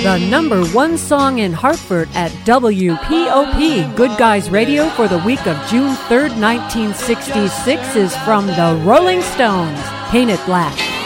The number one song in Hartford at WPOP, Good Guys Radio, for the week of June 3rd, 1966 is from the Rolling Stones, Paint It Black.